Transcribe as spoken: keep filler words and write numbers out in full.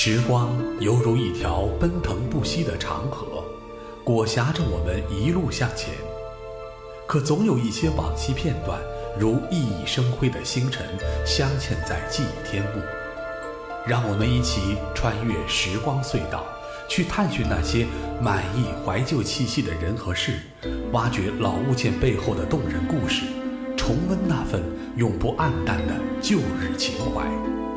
时光犹如一条奔腾不息的长河，裹挟着我们一路向前。可总有一些往昔片段，如熠熠生辉的星辰，镶嵌在记忆天幕。让我们一起穿越时光隧道，去探寻那些满溢怀旧气息的人和事，挖掘老物件背后的动人故事，重温那份永不黯淡的旧日情怀。